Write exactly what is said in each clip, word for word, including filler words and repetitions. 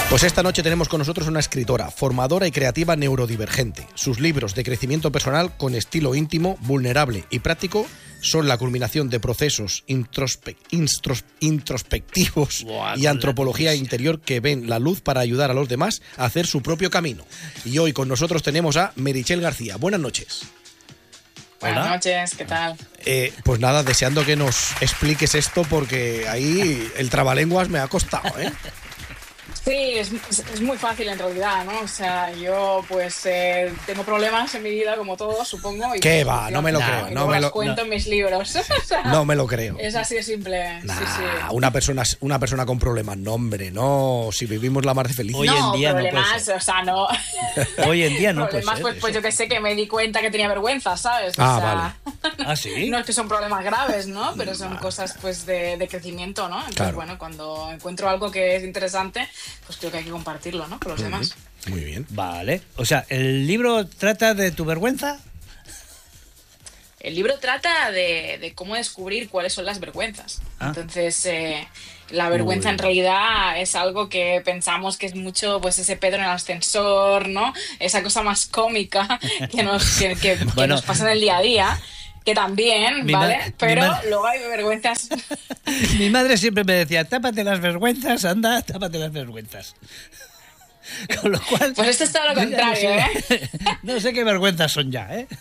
Pues esta noche tenemos con nosotros una escritora, formadora y creativa neurodivergente. Sus libros de crecimiento personal con estilo íntimo, vulnerable y práctico son la culminación de procesos introspe instros introspectivos Buah, y antropología interior que ven la luz para ayudar a los demás a hacer su propio camino. Y hoy con nosotros tenemos a Meritxell García. Buenas noches. Buenas Hola. noches, ¿qué tal? Eh, pues nada, deseando que nos expliques esto porque ahí el trabalenguas me ha costado, ¿eh? Sí, es, es muy fácil en realidad, ¿no? O sea, yo pues eh, tengo problemas en mi vida como todos, supongo. Y ¿Qué va? No me lo y creo. Y No me los lo cuento no. en mis libros. O sea, No me lo creo. Es así de simple. Nah, sí, sí. una persona, una persona con problemas, no, hombre, no. Si vivimos la más feliz. Hoy no, en día no puede problemas, ser. o sea, no. Hoy en día no puede problemas, ser. pues, pues yo que sé, que me di cuenta que tenía vergüenza, ¿sabes? O Ah, sea, ¿Ah, sí? no es que son problemas graves, ¿no? Pero son cosas pues de, de crecimiento, ¿no? Entonces, Claro. bueno, cuando encuentro algo que es interesante, pues creo que hay que compartirlo, ¿no? Con los demás. Muy bien. Vale. O sea, ¿el libro trata de tu vergüenza? El libro trata de, de cómo descubrir cuáles son las vergüenzas. Ah. Entonces, eh, la vergüenza Muy en bien. realidad es algo que pensamos que es mucho, pues ese Pedro en el ascensor, ¿no? Esa cosa más cómica que nos, que, que- que Bueno. nos pasa en el día a día, que también, Mi ¿vale? ma- mi Pero ma- luego hay vergüenzas. Mi madre siempre me decía, tápate las vergüenzas, anda, tápate las vergüenzas. Con lo cual... Pues esto es todo lo yo ya contrario, no sé, no sé qué vergüenzas son ya, ¿eh?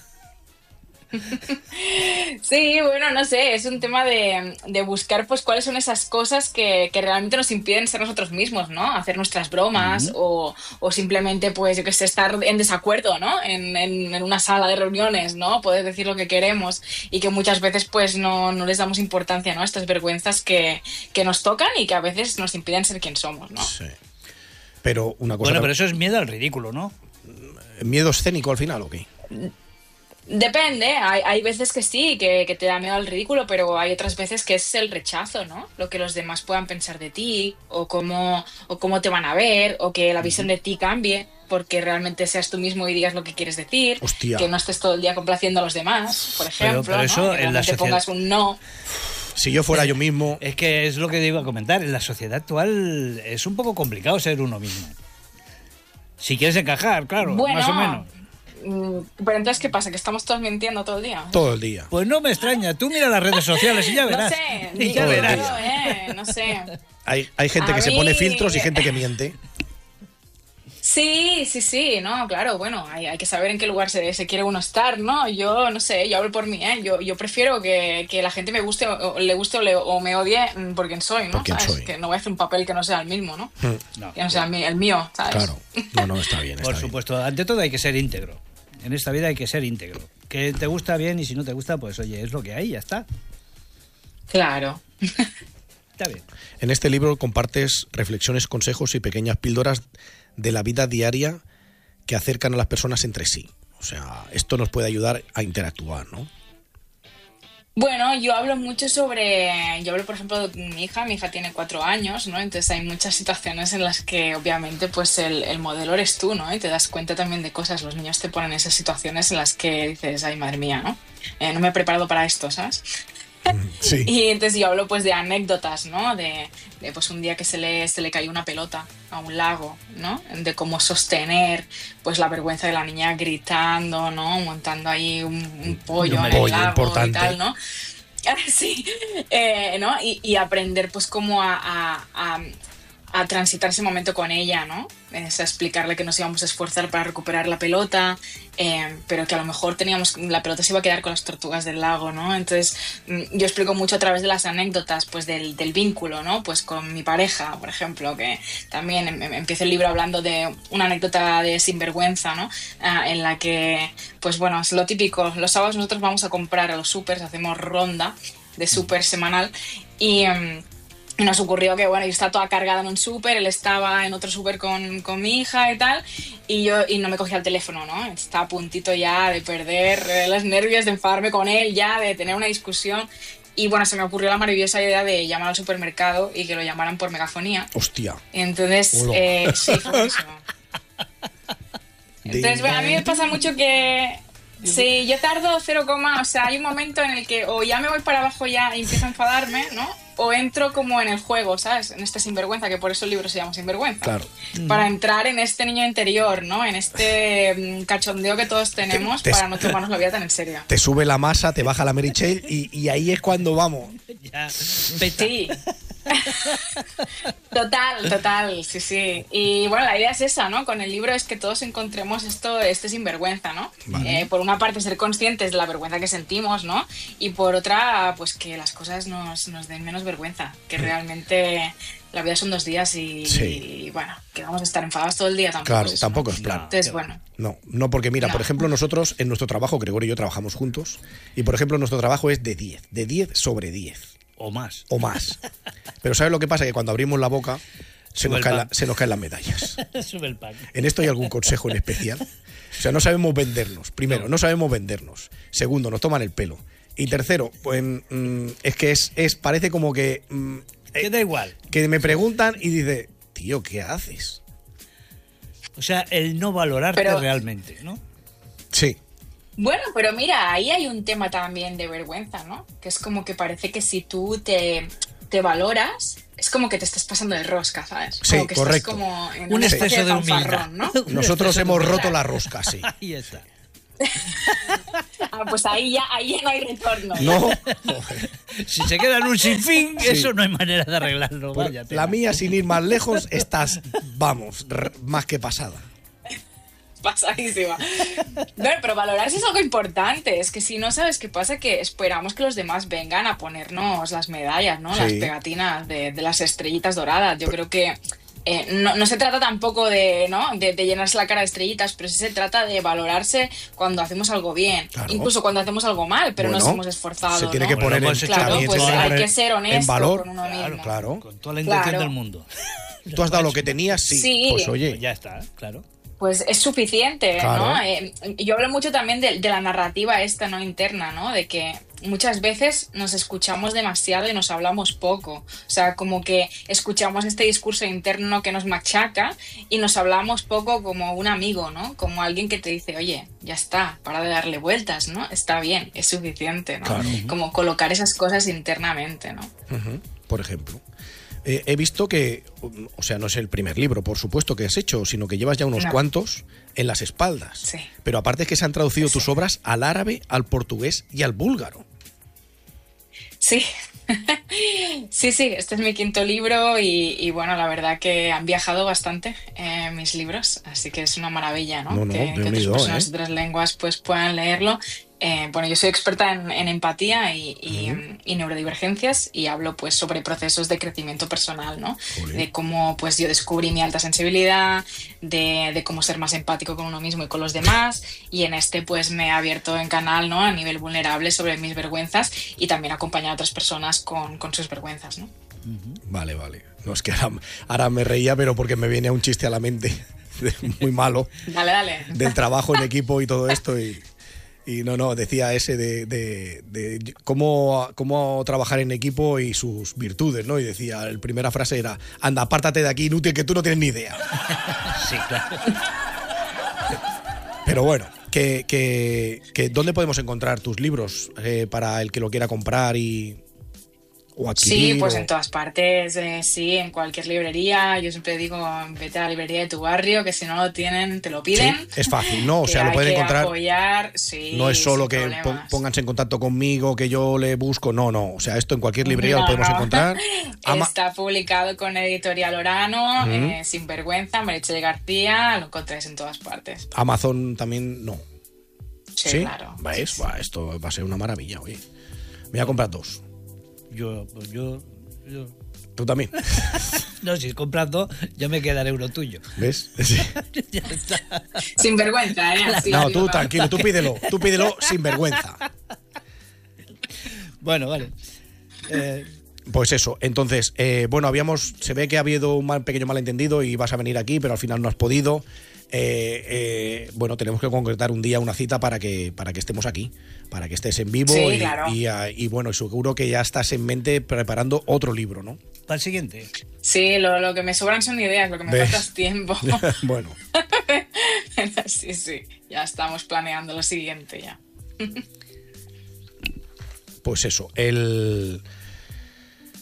Sí, bueno, no sé, es un tema de, de buscar pues cuáles son esas cosas que, que realmente nos impiden ser nosotros mismos, ¿no? Hacer nuestras bromas o, o simplemente, pues, yo qué sé, estar en desacuerdo, ¿no? En, en, en una sala de reuniones, ¿no? Poder decir lo que queremos y que muchas veces, pues, no, no les damos importancia, ¿no? A estas vergüenzas que, que nos tocan y que a veces nos impiden ser quien somos, ¿no? Sí. Pero una cosa. Bueno, pero eso es miedo al ridículo, ¿no? ¿Miedo escénico al final o qué? Depende, hay, hay veces que sí, que, que te da miedo al ridículo, pero hay otras veces que es el rechazo, ¿no? Lo que los demás puedan pensar de ti, o cómo, o cómo te van a ver, o que la visión de ti cambie, porque realmente seas tú mismo y digas lo que quieres decir, Hostia. que no estés todo el día complaciendo a los demás, por Pero- ejemplo, pero eso ¿no? Que en la realmente sociedad- pongas un no. Si yo fuera yo mismo. Es que es lo que iba a comentar. En la sociedad actual es un poco complicado ser uno mismo. Si quieres encajar, claro, Bueno, más o menos. mm, pero entonces, ¿qué pasa? ¿Que estamos todos mintiendo todo el día? Todo el día. Pues no me extraña. Tú mira las redes sociales y ya No verás. sé, Y digo ya Todo el verás. yo, ¿eh? No sé. Hay, hay gente A que se mí- pone filtros y gente que miente. Sí, sí, sí, no, claro, bueno, hay, hay que saber en qué lugar se, se quiere uno estar, ¿no? Yo, no sé, yo hablo por mí, ¿eh? Yo, yo prefiero que, que la gente me guste, o, o le guste o, le- o me odie mm, por quien soy, ¿no? Por quién ¿Sabes? soy. Que no voy a hacer un papel que no sea el mismo, ¿no? No, Que no sea el, mi- el mío, ¿sabes? Claro. No, no, está bien. Está por bien. supuesto. Ante todo hay que ser íntegro. En esta vida hay que ser íntegro. Que te gusta bien y si no te gusta, pues oye, es lo que hay, ya está. Claro. Está bien. En este libro compartes reflexiones, consejos y pequeñas píldoras de la vida diaria que acercan a las personas entre sí. O sea, esto nos puede ayudar a interactuar, ¿no? Bueno, yo hablo mucho sobre, yo hablo por ejemplo de mi hija, mi hija tiene cuatro años, ¿no? Entonces hay muchas situaciones en las que obviamente pues el, el modelo eres tú, ¿no? Y te das cuenta también de cosas, los niños te ponen esas situaciones en las que dices, ay madre mía, ¿no? Eh, no me he preparado para esto, ¿sabes? Sí. Y entonces yo hablo pues de anécdotas, ¿no? De, de, pues un día que se le, se le cayó una pelota a un lago, ¿no? De cómo sostener pues la vergüenza de la niña gritando, ¿no? Montando ahí un, un pollo Un en pollo el lago importante. y tal, ¿no? Sí, eh, ¿no? Y, y aprender pues como a, a, a, a transitar ese momento con ella, ¿no? Es a explicarle que nos íbamos a esforzar para recuperar la pelota, eh, pero que a lo mejor teníamos, la pelota se iba a quedar con las tortugas del lago, ¿no? Entonces mm, yo explico mucho a través de las anécdotas, pues del, del vínculo, ¿no? Pues con mi pareja, por ejemplo, que también em, em, empiezo el libro hablando de una anécdota de sinvergüenza, ¿no? Ah, en la que, pues bueno, es lo típico, los sábados nosotros vamos a comprar a los supers, hacemos ronda de súper semanal y... em, Y nos ocurrió que, bueno, yo estaba toda cargada en un súper, él estaba en otro súper con, con mi hija y tal, y yo y no me cogía el teléfono, ¿no? Estaba a puntito ya de perder eh, los nervios, de enfadarme con él ya, de tener una discusión. Y bueno, se me ocurrió la maravillosa idea de llamar al supermercado y que lo llamaran por megafonía. Hostia. Y entonces, Hola. eh, sí, fue buenísimo. Entonces, bueno, a mí me pasa mucho que... Sí, yo tardo cero, o sea, hay un momento en el que o ya me voy para abajo ya y empiezo a enfadarme, ¿no? o entro como en el juego, ¿sabes? En este sinvergüenza, que por eso el libro se llama Sinvergüenza. Claro. Para entrar en este niño interior, ¿no? En este mm, cachondeo que todos tenemos Te- te- para no tomarnos la vida tan en serio. Te sube la masa, te baja la Mary Jane y, y ahí es cuando vamos. Ya, peta. Sí. Total, total, sí, sí. Y bueno, la idea es esa, ¿no? Con el libro es que todos encontremos esto, este sinvergüenza, ¿no? Vale. Eh, por una parte, ser conscientes de la vergüenza que sentimos, ¿no? Y por otra, pues que las cosas nos, nos den menos vergüenza, que realmente la vida son dos días y, Sí. y, bueno, que vamos a estar enfadados todo el día tampoco. Claro, es eso, tampoco ¿no? es plan. Entonces, bueno. No, no, porque mira, No. por ejemplo, nosotros en nuestro trabajo, Gregorio y yo trabajamos juntos, y por ejemplo, nuestro trabajo es de diez, de diez sobre diez. O más. O más. Pero ¿sabes lo que pasa? Que cuando abrimos la boca se Sube nos, el caen pan. la- se nos caen las medallas. Sube el pack. ¿En esto hay algún consejo en especial? O sea, no sabemos vendernos. Primero, no sabemos vendernos. Segundo, nos toman el pelo. Y tercero, pues mm, es que es, es parece como que mm, Que eh, da igual. que me preguntan y dice, tío, ¿qué haces? O sea, el no valorarte Pero- realmente, ¿no? Sí. Bueno, pero mira, ahí hay un tema también de vergüenza, ¿no? Que es como que parece que si tú te, te valoras, es como que te estás pasando de rosca, ¿sabes? Sí, Como que correcto. Estás como en Un una especie exceso de humildad. fanfarrón, ¿no? Un Nosotros exceso de hemos humildad. roto la rosca, sí. Ahí está. Ah, pues ahí ya, ahí ya no hay retorno. No, joder. Si se queda en un sinfín, Sí. eso no hay manera de arreglarlo. Por- Vaya tela. la mía, sin ir más lejos, estás, vamos, r- más que pasada. Pasadísima. Bueno, pero valorarse es algo importante. Es que si no, ¿sabes qué pasa? Que esperamos que los demás vengan a ponernos las medallas, ¿no? Sí. Las pegatinas de, de las estrellitas doradas. Yo creo que eh, no, no se trata tampoco de, ¿no? de, de llenarse la cara de estrellitas, pero sí se trata de valorarse cuando hacemos algo bien. Claro. Incluso cuando hacemos algo mal, pero Bueno, nos hemos esforzado. se tiene ¿no? que poner Bueno, en, pues Claro, también pues se tiene hay poner que ser honesto en valor. con uno Claro, mismo. claro. Con toda la intención Claro. del mundo. Tú has dado lo que tenías, sí. Sí. Pues Pues oye, ya está, claro. Pues es suficiente, Claro. ¿no? Eh, yo hablo mucho también de, de la narrativa esta, ¿no? Interna, ¿no? De que muchas veces nos escuchamos demasiado y nos hablamos poco. O sea, como que escuchamos este discurso interno que nos machaca y nos hablamos poco como un amigo, ¿no? Como alguien que te dice, oye, ya está, para de darle vueltas, ¿no? Está bien, es suficiente, ¿no? Claro. Como colocar esas cosas internamente, ¿no? ujú, por ejemplo. Eh, he visto que, um, o sea, no es el primer libro, por supuesto, que has hecho, sino que llevas ya unos No. cuantos en las espaldas. Sí. Pero aparte es que se han traducido tus obras al árabe, al portugués y al búlgaro. Sí, sí, sí, este es mi quinto libro y, y bueno, la verdad que han viajado bastante eh, mis libros, así que es una maravilla, ¿no? No, no, que, de que otras unido, personas ¿eh? de otras lenguas pues puedan leerlo. Eh, bueno, yo soy experta en, en empatía y, y, y neurodivergencias y hablo pues sobre procesos de crecimiento personal, ¿no? Jolín. De cómo pues yo descubrí mi alta sensibilidad, de, de cómo ser más empático con uno mismo y con los demás, y en este pues me he abierto en canal, ¿no? A nivel vulnerable sobre mis vergüenzas y también acompañar a otras personas con, con sus vergüenzas, ¿no? Vale, vale. No, es que ahora, ahora me reía, pero porque me viene un chiste a la mente muy malo Dale, dale. del trabajo en equipo y todo esto. Y, y no, no, decía ese de, de, de cómo, cómo trabajar en equipo y sus virtudes, ¿no? Y decía, la primera frase era, anda, apártate de aquí, inútil, que tú no tienes ni idea. Sí, claro. Pero bueno, que, que, que ¿dónde podemos encontrar tus libros eh, para el que lo quiera comprar y o adquirir? Sí, pues o- en todas partes, eh, sí, en cualquier librería. Yo siempre digo, vete a la librería de tu barrio, que si no lo tienen, te lo piden. Sí, es fácil, ¿no? O Que sea, lo hay pueden que encontrar. apoyar, sí, No es solo sin que problemas. pon- pónganse en contacto conmigo, que yo le busco. No, no. O sea, esto en cualquier librería No, lo podemos no. encontrar. Ama- Está publicado con Editorial Orano, eh, Sin Vergüenza, Meritxell García, lo encontráis en todas partes. Amazon también no. Sí, claro. ¿Ves? Sí, sí. Buah, esto va a ser una maravilla, oye. Me voy a comprar dos. Yo, pues yo, yo- Tú también. No, si compras dos, ya me quedaré uno tuyo. ¿Ves? Sí. Ya está. Sin vergüenza, ¿eh? Así, No, así tú va. tranquilo, tú pídelo. Tú pídelo sin vergüenza. Bueno, vale. Eh, Pues eso, entonces, eh, bueno, habíamos, se ve que ha habido un mal- pequeño malentendido y vas a venir aquí, pero al final no has podido. Eh, eh, bueno, tenemos que concretar un día una cita para que, para que estemos aquí, para que estés en vivo Sí, y, claro. y, ah, y, bueno, seguro que ya estás en mente preparando otro libro, ¿no? para el siguiente. Sí, lo, lo que me sobran son ideas, lo que me ¿Ves? falta es tiempo. Bueno, Sí, sí, ya estamos planeando lo siguiente ya. pues eso, el...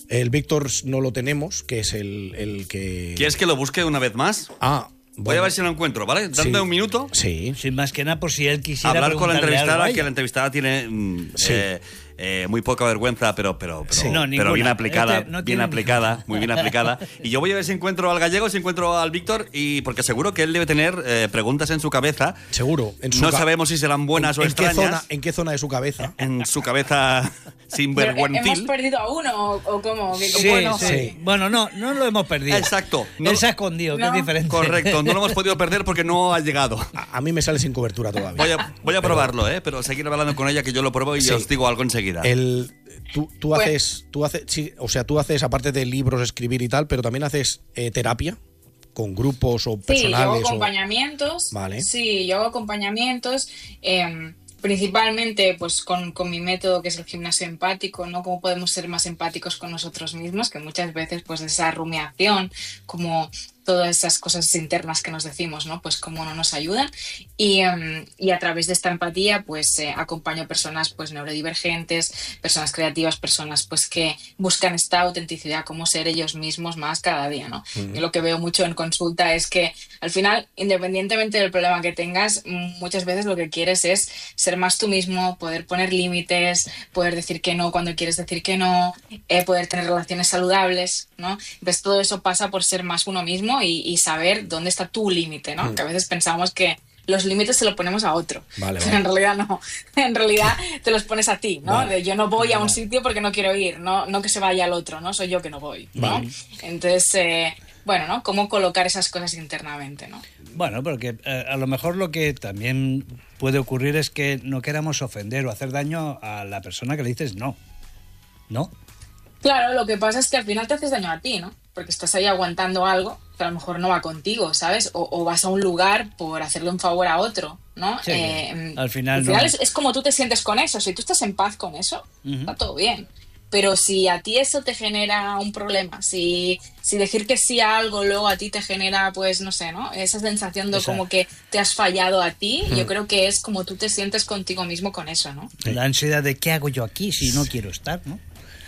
El Víctor no lo tenemos, que es el, el que... ¿Quieres que lo busque una vez más? Ah, Voy bueno. a ver si lo encuentro, ¿vale? Dame Sí. un minuto. Sí. Sin más que nada, por si él quisiera Hablar con la preguntarle algo entrevistada, a que ella. la entrevistada tiene mm, Sí. eh, eh, muy poca vergüenza, pero pero pero, Sí. No, pero ninguna. bien aplicada, Este no bien tiene aplicada, ninguna. muy bien aplicada. Y yo voy a ver si encuentro al gallego, si encuentro al Víctor, y porque seguro que él debe tener eh, preguntas en su cabeza. Seguro. En su No ca- sabemos si serán buenas en, o en qué extrañas. zona, ¿En qué zona de su cabeza? En su cabeza sin Pero, ¿hemos vergüencil. perdido a uno o, o cómo? ¿Que- Sí, bueno, sí. Sí. Bueno, no, no lo hemos perdido. Exacto. No- Él se ha escondido, que No. es diferente. Correcto, no lo hemos podido perder porque no ha llegado. A, a mí me sale sin cobertura todavía. Voy a, voy a probarlo, ¿eh? Pero seguir hablando con ella, que yo lo pruebo y Sí. os digo algo enseguida. El, tú, tú Pues- haces, tú haces, sí, o sea, tú haces aparte de libros, escribir y tal, pero también haces eh, terapia con grupos o Sí, yo personales. hago o- acompañamientos. Vale. Sí, yo hago acompañamientos. eh, principalmente pues con, con mi método que es el gimnasio empático, ¿no? Cómo podemos ser más empáticos con nosotros mismos, que muchas veces pues esa rumiación, como todas esas cosas internas que nos decimos, ¿no? Pues cómo no nos ayudan. Y, um, y a través de esta empatía, pues eh, acompaño a personas pues neurodivergentes, personas creativas, personas pues que buscan esta autenticidad, cómo ser ellos mismos más cada día, ¿no? Mm. Yo lo que veo mucho en consulta es que al final, independientemente del problema que tengas, muchas veces lo que quieres es ser más tú mismo, poder poner límites, poder decir que no cuando quieres decir que no, eh, poder tener relaciones saludables, ¿no? Entonces todo eso pasa por ser más uno mismo y, y saber dónde está tu límite, ¿no? Mm. Que a veces pensamos que los límites se los ponemos a otro, Vale, pero vale. en realidad no, en realidad te los pones a ti, ¿no? Vale. De yo no voy a un sitio porque no quiero ir, no, no que se vaya al otro, ¿no? Soy yo que no voy, ¿no? Vale. Entonces, eh, bueno, ¿no? Cómo colocar esas cosas internamente, ¿no? Bueno, porque eh, a lo mejor lo que también puede ocurrir es que no queramos ofender o hacer daño a la persona que le dices no. ¿No? Claro, lo que pasa es que al final te haces daño a ti, ¿no? Porque estás ahí aguantando algo que a lo mejor no va contigo, ¿sabes? O, o vas a un lugar por hacerle un favor a otro, ¿no? Sí, Eh, al final al final no. es, es como tú te sientes con eso. Si tú estás en paz con eso, Ujú. está todo bien. Pero si a ti eso te genera un problema, si, si decir que sí a algo luego a ti te genera, pues no sé, ¿no? Esa sensación de Esa- como que te has fallado a ti, yo creo que es como tú te sientes contigo mismo con eso, ¿no? La ansiedad de ¿qué hago yo aquí si no quiero estar, ¿no?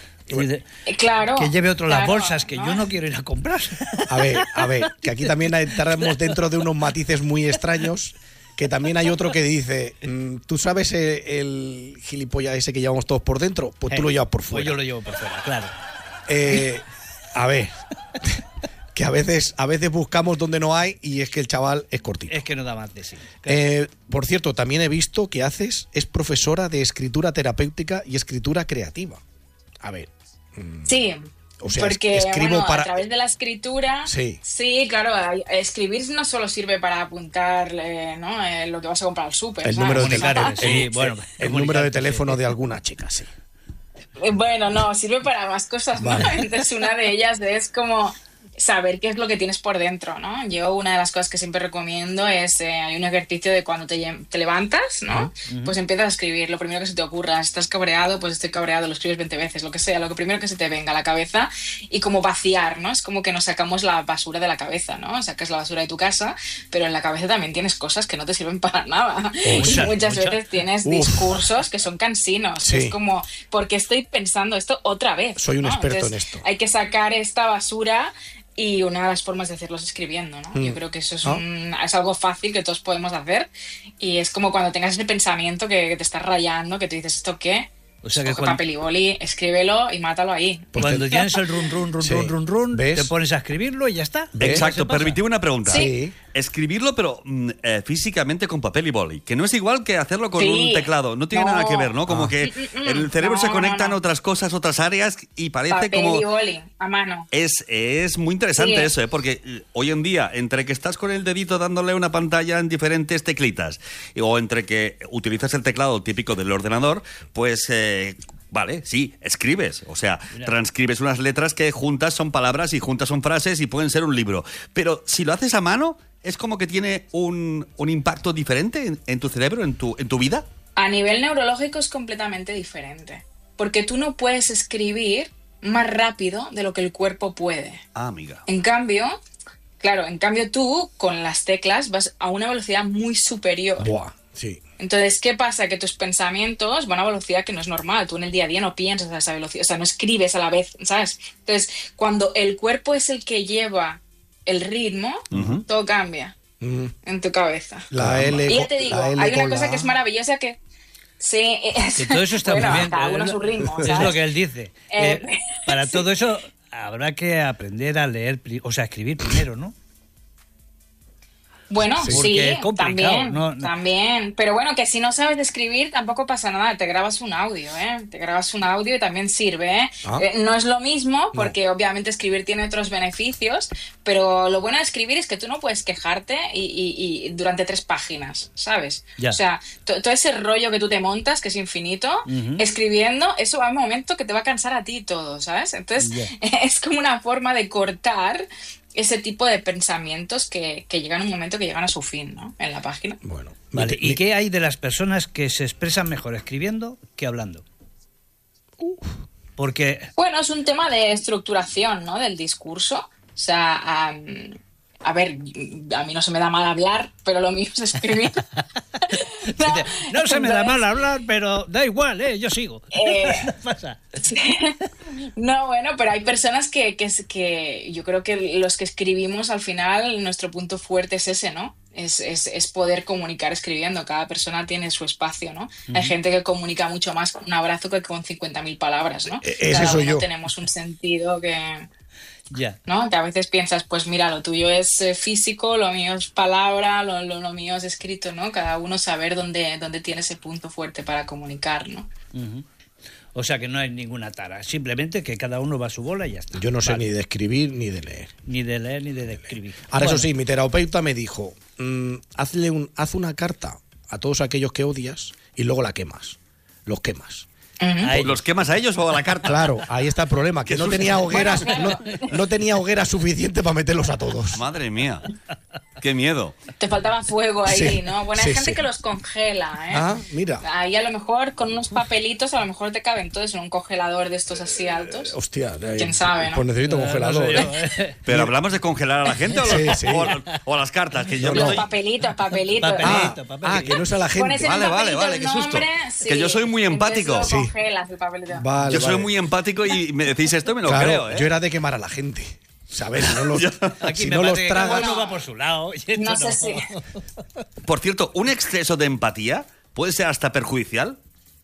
Y de- Eh, Claro. que lleve otro las claro, bolsas que ¿no? yo no quiero ir a comprar. A ver, a ver, que aquí también entramos dentro de unos matices muy extraños, que también hay otro que dice, mm, ¿tú sabes el, el gilipollas ese que llevamos todos por dentro? Pues tú Eh, lo llevas por Pues fuera. yo lo llevo por fuera, claro. Eh, a ver, que a veces, a veces buscamos donde no hay y es que el chaval es cortito. Es que no da más de sí. Claro. Eh, por cierto, también he visto que haces, es profesora de escritura terapéutica y escritura creativa. A ver, Sí, O sea, porque es- escribo bueno, para- a través de la escritura, Sí. claro, hay- escribir no solo sirve para apuntar eh, ¿no? eh, lo que vas a comprar al súper. el ¿sabes? número de Comunicar, teléfono, sí, el- bueno, el comunicar, número de sí. teléfono de alguna chica, sí. Eh, Bueno, no, sirve para más cosas, ¿no? Vale. Entonces una de ellas es como saber qué es lo que tienes por dentro, ¿no? Yo una de las cosas que siempre recomiendo es, eh, hay un ejercicio de cuando te, lle- te levantas, ¿no? Pues empiezas a escribir lo primero que se te ocurra. Si estás cabreado, pues estoy cabreado, lo escribes veinte veces, lo que sea, lo que primero que se te venga a la cabeza y como vaciar, ¿no? Es como que nos sacamos la basura de la cabeza, ¿no? Sacas la basura de tu casa, pero en la cabeza también tienes cosas que no te sirven para nada. y Muchas, muchas muchas. veces tienes Uf. discursos que son cansinos. Sí. Es como, ¿por qué estoy pensando esto otra vez? Soy un ¿no? experto en Entonces, esto. Hay que sacar esta basura y una de las formas de hacerlo es escribiendo, ¿no? Mm. Yo creo que eso es, Ah. un- es algo fácil que todos podemos hacer y es como cuando tengas ese pensamiento que, que te estás rayando, que te dices, ¿esto qué? O sea que Coge cuando- papel y boli, escríbelo y mátalo ahí. Pues Cuando te- tienes el run, run, run, Sí. run, run, run, ¿Ves? te pones a escribirlo y ya está. ¿Ves? Exacto, ¿Qué pasa? permitidme una pregunta. Sí. Escribirlo, pero mm, eh, físicamente con papel y boli, que no es igual que hacerlo con Sí. un teclado, no tiene No. nada que ver, ¿no? Como Ah. que Mm, mm, mm. el cerebro No, se no, conectan no. otras cosas, otras áreas y parece Papel como... y boli, a mano. Es, es muy interesante Sí. eso, ¿eh? Porque eh, hoy en día, entre que estás con el dedito dándole una pantalla en diferentes teclitas o entre que utilizas el teclado típico del ordenador, pues... eh, Vale, sí, escribes, o sea, Mira. transcribes unas letras que juntas son palabras y juntas son frases y pueden ser un libro. Pero si lo haces a mano, es como que tiene un, un impacto diferente en, en tu cerebro, en tu, en tu vida. A nivel neurológico es completamente diferente, porque tú no puedes escribir más rápido de lo que el cuerpo puede. Ah, amiga. En cambio, claro, en cambio tú con las teclas vas a una velocidad muy superior. Buah, sí. Entonces, ¿qué pasa? Que tus pensamientos van a velocidad que no es normal. Tú en el día a día no piensas a esa velocidad, o sea, no escribes a la vez, ¿sabes? Entonces, cuando el cuerpo es el que lleva el ritmo, uh-huh. todo cambia uh-huh. en tu cabeza. La L, y ya te digo, L hay una la... cosa que es maravillosa que... Sí, es, que todo eso está bueno, muy bien. cada uno a su ritmo, ¿sabes? Es lo que él dice. Eh, eh, para sí. todo eso habrá que aprender a leer, o sea, a escribir primero, ¿no? Bueno, sí, sí también, no, no. también. Pero bueno, que si no sabes escribir tampoco pasa nada. Te grabas un audio, ¿eh? Te grabas un audio y también sirve, ¿eh? Ah. eh no es lo mismo porque no. obviamente escribir tiene otros beneficios, pero lo bueno de escribir es que tú no puedes quejarte y, y, y durante tres páginas, ¿sabes? Ya. O sea, todo ese rollo que tú te montas, que es infinito, uh-huh. escribiendo, eso va a un momento que te va a cansar a ti todo, ¿sabes? Entonces, yeah. es como una forma de cortar ese tipo de pensamientos que, que llegan a un momento que llegan a su fin, ¿no? En la página. Bueno, vale. ¿Y qué hay de las personas que se expresan mejor escribiendo que hablando? Uf. Porque... Bueno, es un tema de estructuración, ¿no? Del discurso. O sea, um, a ver, a mí no se me da mal hablar, pero lo mío es escribir. no, no se me da mal hablar, pero da igual, ¿eh? Yo sigo. Eh, no pasa. No, bueno, pero hay personas que, que, que yo creo que los que escribimos al final, nuestro punto fuerte es ese, ¿no? Es, es, es poder comunicar escribiendo. Cada persona tiene su espacio, ¿no? Uh-huh. Hay gente que comunica mucho más con un abrazo que con cincuenta mil palabras, ¿no? Es Cada eso uno yo. tenemos un sentido que... Yeah. ¿no? Que a veces piensas, pues mira, lo tuyo es eh, físico, lo mío es palabra, lo, lo, lo mío es escrito, ¿no? Cada uno saber dónde, dónde tiene ese punto fuerte para comunicar, ¿no? Uh-huh. O sea que no hay ninguna tara, simplemente que cada uno va a su bola y ya está. Yo no sé vale. ni de escribir ni de leer. Ni de leer ni de escribir. Ahora, bueno. eso sí, mi terapeuta me dijo, mmm, hazle un, haz una carta a todos aquellos que odias y luego la quemas. Los quemas. Uh-huh. ¿Los quemas a ellos o a la carta? Claro, ahí está el problema, que no tenía hogueras, no, no tenía hogueras suficiente para meterlos a todos. Madre mía, qué miedo. Te faltaba fuego ahí, sí, ¿no? Bueno, hay sí, gente sí. que los congela, ¿eh? Ah, mira. Ahí a lo mejor con unos papelitos a lo mejor te caben todos en un congelador de estos así altos. Eh, hostia, eh, quién sabe, ¿no? Pues necesito no, congelador. No yo, ¿eh? Pero hablamos de congelar a la gente o, los, sí, sí. o, o a las cartas. Que yo los estoy... papelitos, papelitos. Papelito, ah, papelito. ah, que no es a la gente. Vale, vale, vale, qué susto. Sí, que yo soy muy empático. Lo sí. congelas el papelito. Vale, yo soy vale. muy empático y me decís esto y me lo claro, creo, ¿eh? Yo era de quemar a la gente. ¿Sabes? Si no los, Aquí si me no los que tragas. uno va por su lado. Y No no sé si. Por cierto, ¿un exceso de empatía puede ser hasta perjudicial?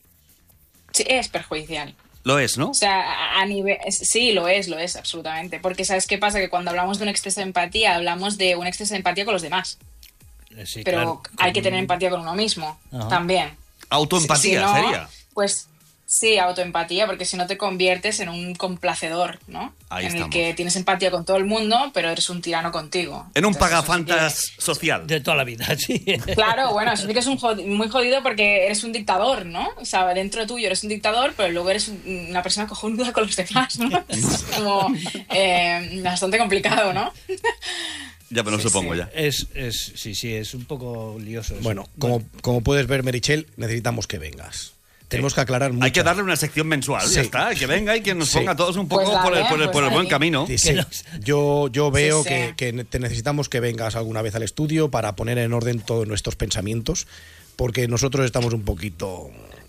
Sí, es perjudicial. Lo es, ¿no? O sea, a, a nivel... Sí, lo es, lo es, absolutamente. Porque ¿sabes qué pasa? Que cuando hablamos de un exceso de empatía, hablamos de un exceso de empatía con los demás. Sí, pero claro, hay con... que tener empatía con uno mismo, Ajá. también. Autoempatía, si, si no, sería. Pues sí, autoempatía, porque si no te conviertes en un complacedor, ¿no? Ahí en estamos. el que tienes empatía con todo el mundo, pero eres un tirano contigo. En un Entonces, pagafantas sí que... social. De toda la vida, sí. Claro, bueno, eso sí que es un jod... muy jodido porque eres un dictador, ¿no? O sea, dentro tuyo eres un dictador, pero luego eres una persona cojonuda con los demás, ¿no? Es como eh, bastante complicado, ¿no? Ya me lo Sí, supongo sí. ya. Es, es, sí, sí, es un poco lioso eso. Bueno, como, como puedes ver, Merichel, necesitamos que vengas. Tenemos que aclarar mucho. Hay que darle una sección mensual, Sí. ya está. Que venga y que nos Sí. ponga todos un poco Pues por el, dale, por el, pues por el buen dale. camino. Sí, sí. Que nos- Yo, yo veo Sí, que, sí. que te necesitamos que vengas alguna vez al estudio para poner en orden todos nuestros pensamientos, porque nosotros estamos un poquito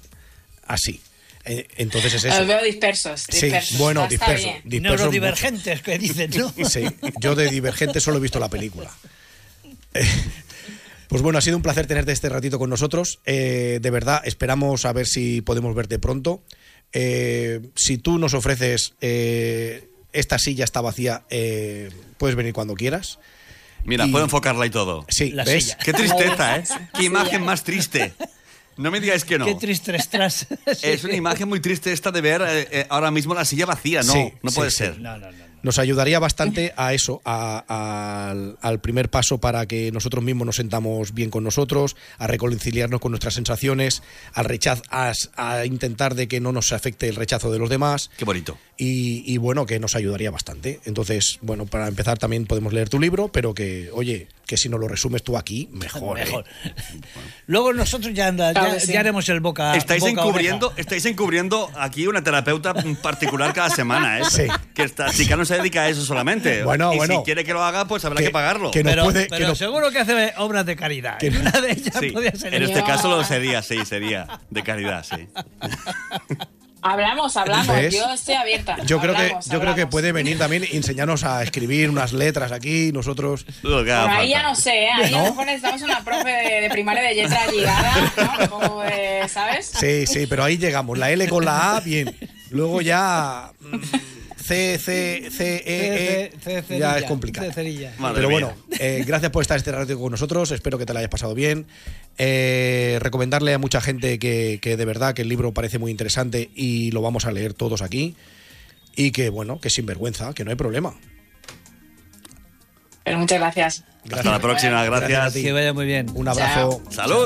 así. Eh, Entonces es eso. Los veo dispersos, Sí, dispersos. bueno, Ya está disperso. bien. disperso Neurodivergentes, que dicen, ¿no? mucho. Sí, yo de Divergente solo he visto la película. Eh, Pues bueno, ha sido un placer tenerte este ratito con nosotros. Eh, de verdad, esperamos a ver si podemos verte pronto. Eh, si tú nos ofreces eh, esta silla está vacía, eh, puedes venir cuando quieras. Mira, Y- puedo enfocarla y todo. Sí, La ¿ves? silla. Qué tristeza, ¿eh? Qué Sí, imagen ya. más triste. No me digáis que no. Qué triste estás. Sí. Es una imagen muy triste esta de ver eh, eh, ahora mismo la silla vacía. No, Sí, no sí, puede sí. ser. No, no, no. no. Nos ayudaría bastante a eso, a- a- al, al primer paso para que nosotros mismos nos sentamos bien con nosotros, a reconciliarnos con nuestras sensaciones, al rechazo, a, a intentar de que no nos afecte el rechazo de los demás. Qué bonito. y, y bueno, que nos ayudaría bastante. Entonces, bueno, para empezar también podemos leer tu libro, pero que, oye, que si no lo resumes tú aquí, mejor. Mejor. ¿eh? Luego nosotros ya, anda, Claro ya, que sí. ya haremos el boca. Estáis boca encubriendo, oreja. estáis encubriendo aquí una terapeuta particular cada semana, ¿eh? Sí. Que esta chica no se dedica a eso solamente. Bueno, y bueno. si quiere que lo haga, pues habrá Que- que, pagarlo. que no Pero, puede- pero no- seguro que hace obras de caridad. Que y no- una de ellas Sí, podría ser en ella. este No. caso lo sería, sí, sería de caridad, sí. Hablamos, hablamos. ¿Ves? Yo estoy abierta. Yo creo que Hablamos, yo creo que hablamos. puede venir también e enseñarnos a escribir unas letras aquí, nosotros. Lo que haga Por ahí falta. ya no sé, ¿eh? Ahí a ¿No? lo mejor necesitamos una profe de, de primaria de letra llegada, ¿no? Un poco de, ¿sabes? Sí, sí, pero ahí llegamos. La L con la A, bien. Luego ya mm, C, C, C, E, C- C- E, cerilla, ya es complicado. C- cerilla. Madre Pero mía. bueno, eh, gracias por estar este rato con nosotros. Espero que te la hayas pasado bien. Eh, recomendarle a mucha gente que, que de verdad que el libro parece muy interesante y lo vamos a leer todos aquí. Y que bueno, que sin vergüenza, que no hay problema. Pero muchas gracias. Hasta la próxima, Gracias a gracias. ti. Que vaya muy bien. Un abrazo. Salud.